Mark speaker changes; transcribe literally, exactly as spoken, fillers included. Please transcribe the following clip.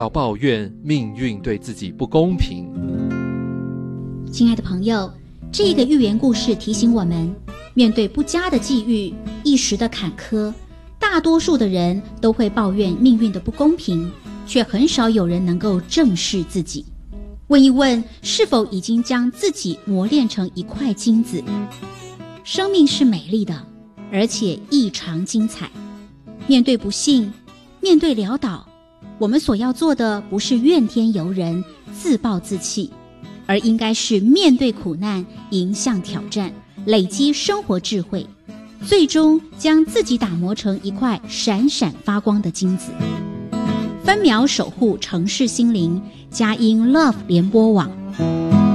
Speaker 1: 要抱怨命运对自己不公平。
Speaker 2: 亲爱的朋友，这个寓言故事提醒我们，面对不佳的际遇、一时的坎坷，大多数的人都会抱怨命运的不公平，却很少有人能够正视自己，问一问是否已经将自己磨练成一块金子。生命是美丽的，而且异常精彩。面对不幸，面对潦倒，我们所要做的不是怨天尤人、自暴自弃，而应该是面对苦难，迎向挑战，累积生活智慧，最终将自己打磨成一块闪闪发光的金子。分秒守护城市心灵，佳音 Love 联播网。